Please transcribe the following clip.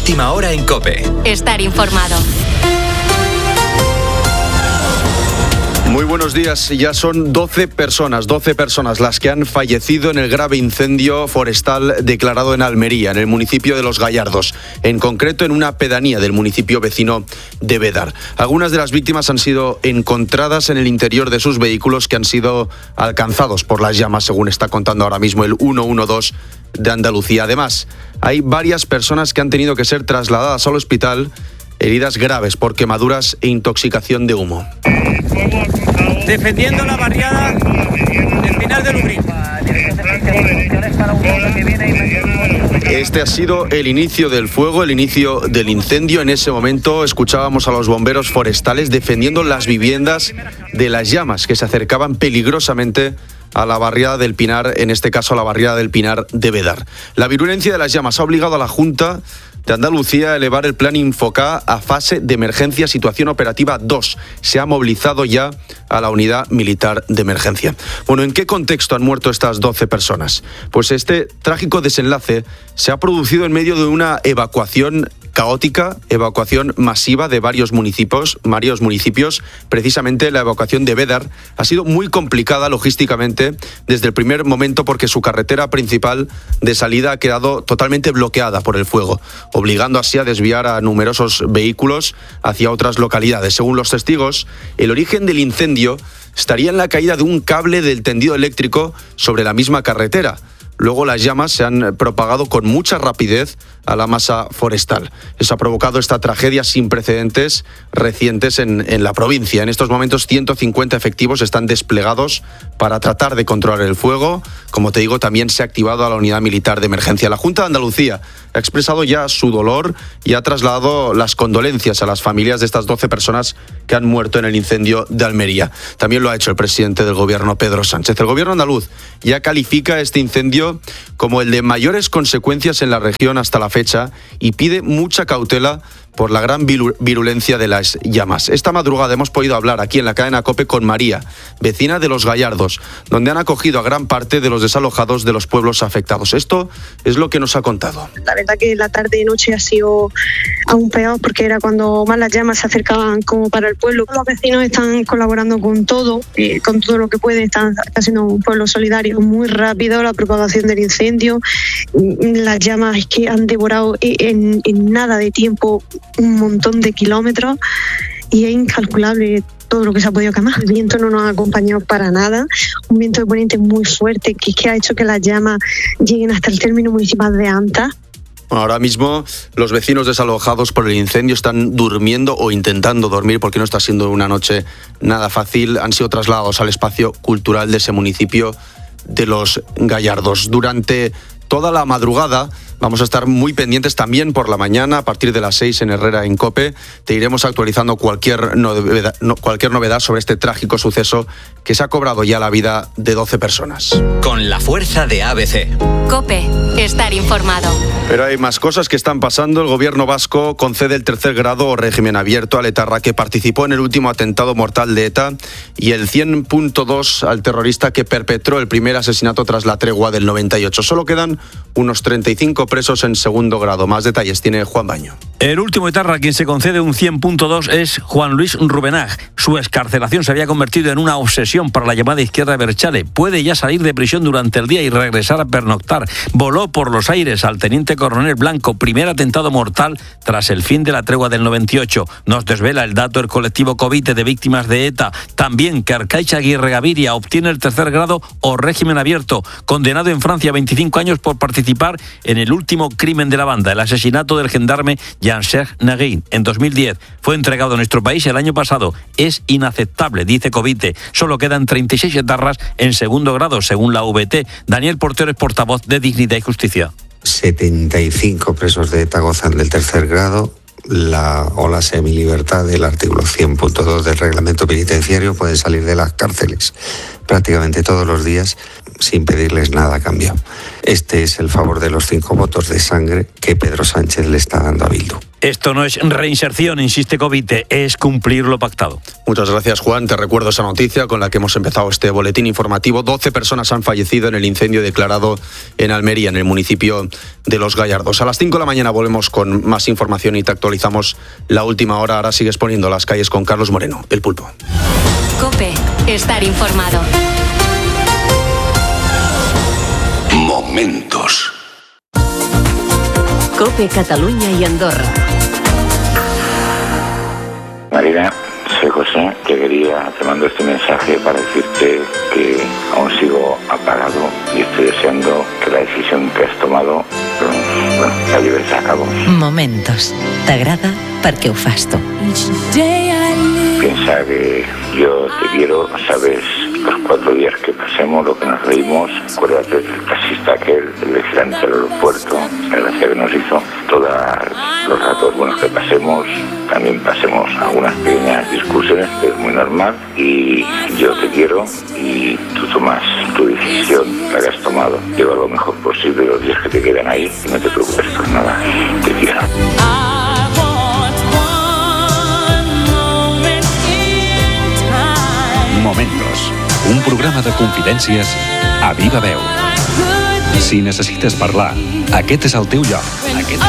Última hora en COPE. Estar informado. Muy buenos días. Ya son 12 personas las que han fallecido en el grave incendio forestal declarado en Almería, en el municipio de Los Gallardos, en concreto en una pedanía del municipio vecino de Bédar. Algunas de las víctimas han sido encontradas en el interior de sus vehículos que han sido alcanzados por las llamas, según está contando ahora mismo el 112 de Andalucía. Además, hay varias personas que han tenido que ser trasladadas al hospital, heridas graves por quemaduras e intoxicación de humo. Defendiendo la barriada del final de Lubrín. Este ha sido el inicio del fuego, el inicio del incendio. En ese momento escuchábamos a los bomberos forestales defendiendo las viviendas de las llamas que se acercaban peligrosamente a la barriada del Pinar, en este caso a la barriada del Pinar de Bédar. La virulencia de las llamas ha obligado a la Junta de Andalucía a elevar el plan Infocá a fase de emergencia situación operativa 2. Se ha movilizado ya a la unidad militar de emergencia. Bueno, ¿en qué contexto han muerto estas 12 personas? Pues este trágico desenlace se ha producido en medio de una evacuación caótica, evacuación masiva de varios municipios. Precisamente la evacuación de Bédar ha sido muy complicada logísticamente desde el primer momento porque su carretera principal de salida ha quedado totalmente bloqueada por el fuego, obligando así a desviar a numerosos vehículos hacia otras localidades. Según los testigos, el origen del incendio estaría en la caída de un cable del tendido eléctrico sobre la misma carretera. Luego las llamas se han propagado con mucha rapidez a la masa forestal. Eso ha provocado esta tragedia sin precedentes recientes en la provincia. En estos momentos 150 efectivos están desplegados para tratar de controlar el fuego. Como te digo, también se ha activado a la unidad militar de emergencia. La Junta de Andalucía ha expresado ya su dolor y ha trasladado las condolencias a las familias de estas 12 personas que han muerto en el incendio de Almería. También lo ha hecho el presidente del gobierno, Pedro Sánchez. El gobierno andaluz ya califica este incendio como el de mayores consecuencias en la región hasta la fecha y pide mucha cautela por la gran virulencia de las llamas. Esta madrugada hemos podido hablar aquí en la cadena COPE con María, vecina de Los Gallardos, donde han acogido a gran parte de los desalojados de los pueblos afectados. Esto es lo que nos ha contado. La verdad que la tarde y noche ha sido aún peor porque era cuando más las llamas se acercaban como para el pueblo. Los vecinos están colaborando con todo lo que pueden, están haciendo un pueblo solidario. Muy rápido la propagación del incendio, las llamas es que han devorado en nada de tiempo un montón de kilómetros y es incalculable todo lo que se ha podido quemar. El viento no nos ha acompañado para nada, un viento de poniente muy fuerte que ha hecho que las llamas lleguen hasta el término municipal de Anta. Ahora mismo los vecinos desalojados por el incendio están durmiendo o intentando dormir porque no está siendo una noche nada fácil. Han sido trasladados al espacio cultural de ese municipio de Los Gallardos. Durante toda la madrugada vamos a estar muy pendientes también por la mañana, a partir de las 6 en Herrera en COPE. Te iremos actualizando cualquier novedad sobre este trágico suceso que se ha cobrado ya la vida de 12 personas. Con la fuerza de ABC. COPE, estar informado. Pero hay más cosas que están pasando. El gobierno vasco concede el tercer grado o régimen abierto al etarra que participó en el último atentado mortal de ETA y el 100.2 al terrorista que perpetró el primer asesinato tras la tregua del 98. Solo quedan unos 35 presos en segundo grado. Más detalles tiene Juan Baño. El último etarra a quien se concede un 100.2 es Juan Luis Rubenach. Su excarcelación se había convertido en una obsesión para la llamada izquierda Berchale. Puede ya salir de prisión durante el día y regresar a pernoctar. Voló por los aires al teniente coronel Blanco, primer atentado mortal tras el fin de la tregua del 98. Nos desvela el dato el colectivo Covite de víctimas de ETA. También que Arcaicha Aguirre Gaviria obtiene el tercer grado o régimen abierto, condenado en Francia a 25 años por participar en el último crimen de la banda, el asesinato del gendarme Jean-Serge Neguin. En 2010 fue entregado a nuestro país el año pasado. Es inaceptable, dice Covite. Solo quedan 36 etarras en segundo grado, según la VT. Daniel Portero es portavoz de Dignidad y Justicia. 75 presos de ETA gozan del tercer grado. La semilibertad del artículo 100.2 del reglamento penitenciario, pueden salir de las cárceles prácticamente todos los días sin pedirles nada a cambio. Este es el favor de los 5 votos de sangre que Pedro Sánchez le está dando a Bildu. Esto no es reinserción, insiste Covite, es cumplir lo pactado. Muchas gracias, Juan. Te recuerdo esa noticia con la que hemos empezado este boletín informativo. 12 personas han fallecido en el incendio declarado en Almería, en el municipio de Los Gallardos. A las 5 de la mañana volvemos con más información y te actualizamos la última hora. Ahora sigues poniendo las calles con Carlos Moreno, El Pulpo. COPE, estar informado. Momentos. COPE Cataluña y Andorra. Marina, soy José, te mando este mensaje para decirte que aún sigo apagado y estoy deseando que la decisión que has tomado, la lleves a cabo. Momentos. T'agrada perquè ho fas tu. Piensa que yo te quiero, sabes, los 4 días que pasemos, lo que nos reímos, acuérdate del taxista aquel, el vigilante del aeropuerto, la gracia que nos hizo, todos los ratos buenos que pasemos, también pasemos algunas pequeñas discusiones, que es muy normal, y yo te quiero y tú tomas tu decisión, la que has tomado, lleva lo mejor posible los días que te quedan ahí y no te preocupes por nada, te quiero. Momentos, un programa de confidències a viva veu. Si necessites parlar, aquest és el teu lloc.